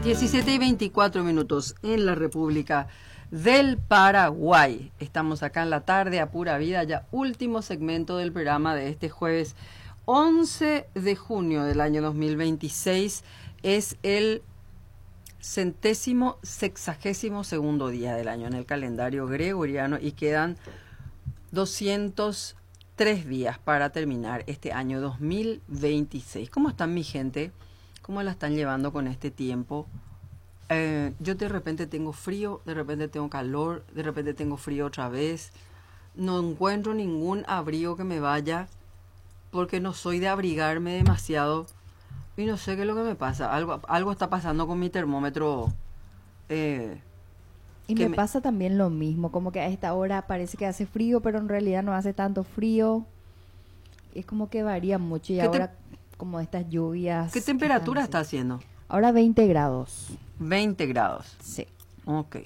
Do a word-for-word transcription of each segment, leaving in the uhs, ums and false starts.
diecisiete y veinticuatro minutos en la República del Paraguay. Estamos acá en la tarde a pura vida, ya último segmento del programa de este jueves once de junio del año dos mil veintiséis. Es el centésimo sexagésimo segundo día del año en el calendario gregoriano y quedan doscientos tres días para terminar este año dos mil veintiséis. ¿Cómo están mi gente? ¿Cómo la están llevando con este tiempo? Eh, yo de repente tengo frío, de repente tengo calor, de repente tengo frío otra vez. No encuentro ningún abrigo que me vaya porque no soy de abrigarme demasiado y no sé qué es lo que me pasa. Algo, algo está pasando con mi termómetro. Eh, y me, me pasa también lo mismo, como que a esta hora parece que hace frío, pero en realidad no hace tanto frío. Es como que varía mucho y ahora... Te... como estas lluvias. ¿Qué temperatura está haciendo? Ahora veinte grados. veinte grados. Sí. Ok.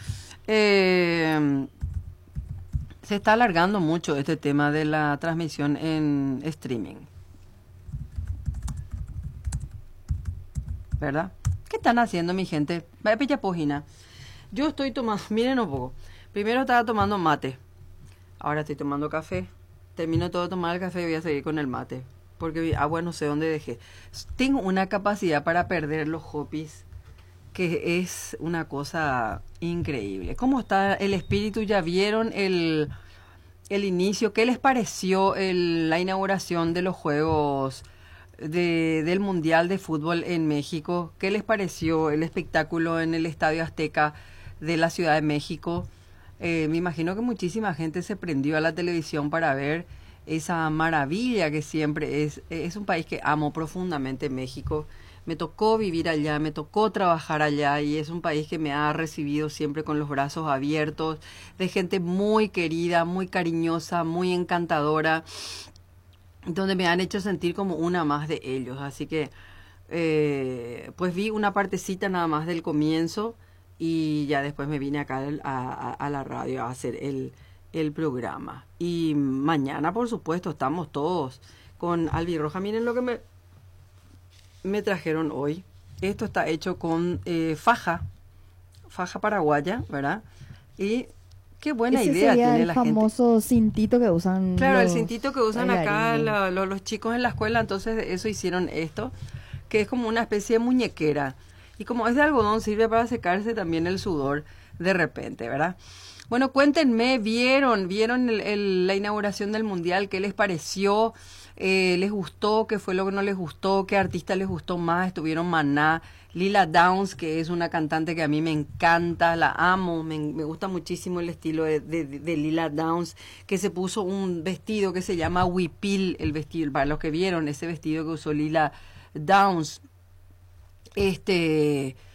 Eh, se está alargando mucho este tema de la transmisión en streaming. ¿Verdad? ¿Qué están haciendo mi gente? Vaya pilla página. Yo estoy tomando, miren un poco. Primero estaba tomando mate. Ahora estoy tomando café. Termino todo de tomar el café y voy a seguir con el mate. Porque agua no sé dónde dejé. Tengo una capacidad para perder los hopis que es una cosa increíble. ¿Cómo está el espíritu? ¿Ya vieron el, el inicio? ¿Qué les pareció el, la inauguración de los Juegos de, del Mundial de Fútbol en México? ¿Qué les pareció el espectáculo en el Estadio Azteca de la Ciudad de México? Eh, me imagino que muchísima gente se prendió a la televisión para ver esa maravilla que siempre es. Es un país que amo profundamente, México. Me tocó vivir allá, me tocó trabajar allá y es un país que me ha recibido siempre con los brazos abiertos, de gente muy querida, muy cariñosa, muy encantadora, donde me han hecho sentir como una más de ellos. Así que, eh, pues vi una partecita nada más del comienzo y ya después me vine acá a, a, a la radio a hacer el... el programa. Y mañana, por supuesto, estamos todos con albirroja. Miren lo que me, me trajeron hoy. Esto está hecho con eh, faja, faja paraguaya, ¿verdad? Y qué buena Ese idea tiene el la gente. El famoso cintito que usan. Claro, los el cintito que usan acá la, lo, los chicos en la escuela, entonces eso hicieron esto, que es como una especie de muñequera. Y como es de algodón, sirve para secarse también el sudor de repente, ¿verdad? Bueno, cuéntenme, ¿vieron vieron el, el, la inauguración del Mundial? ¿Qué les pareció? Eh, ¿Les gustó? ¿Qué fue lo que no les gustó? ¿Qué artista les gustó más? Estuvieron Maná, Lila Downs, que es una cantante que a mí me encanta, la amo, me, me gusta muchísimo el estilo de, de, de Lila Downs, que se puso un vestido que se llama huipil, el vestido, para los que vieron ese vestido que usó Lila Downs. Este...